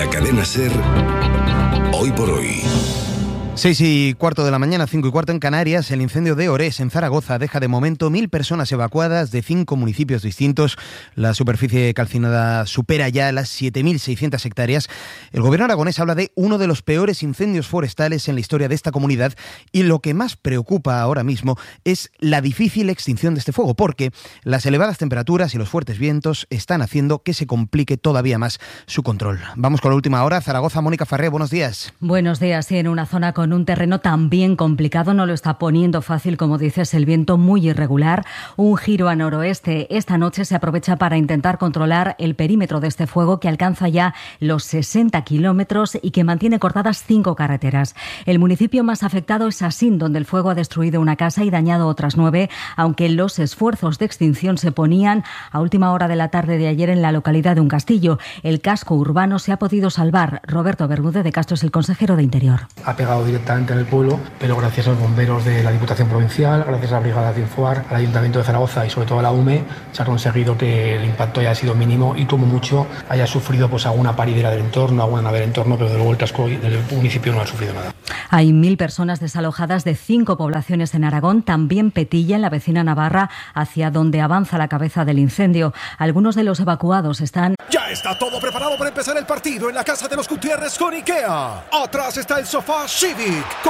la cadena SER, Hoy por Hoy. 6:15 de la mañana, 5:15 en Canarias. El incendio de Orés, en Zaragoza, deja de momento 1.000 personas evacuadas de 5 municipios distintos. La superficie calcinada supera ya las 7.600 hectáreas. El gobierno aragonés habla de uno de los peores incendios forestales en la historia de esta comunidad, y lo que más preocupa ahora mismo es la difícil extinción de este fuego, porque las elevadas temperaturas y los fuertes vientos están haciendo que se complique todavía más su control. Vamos con la última hora. Zaragoza, Mónica Farré, buenos días. Buenos días. Sí, en una zona con un terreno también complicado, no lo está poniendo fácil, como dices, el viento muy irregular, un giro a noroeste. Esta noche se aprovecha para intentar controlar el perímetro de este fuego, que alcanza ya los 60 kilómetros y que mantiene cortadas 5 carreteras. El municipio más afectado es Asín, donde el fuego ha destruido una casa y dañado otras 9, aunque los esfuerzos de extinción se ponían a última hora de la tarde de ayer en la localidad de Un Castillo. El casco urbano se ha podido salvar. Roberto Bermúdez de Castro es el consejero de Interior. Ha pegado directamente en el pueblo, pero gracias a los bomberos de la Diputación Provincial, gracias a la Brigada de Infoar, al Ayuntamiento de Zaragoza y sobre todo a la UME, se ha conseguido que el impacto haya sido mínimo y como mucho haya sufrido alguna paridera del entorno, alguna nave del entorno, pero de luego el casco del municipio no ha sufrido nada. Hay 1.000 personas desalojadas de 5 poblaciones en Aragón, también Petilla, en la vecina Navarra, hacia donde avanza la cabeza del incendio. Algunos de los evacuados están... Ya está todo preparado para empezar el partido en la casa de los Gutiérrez con IKEA. Atrás está el sofá Civic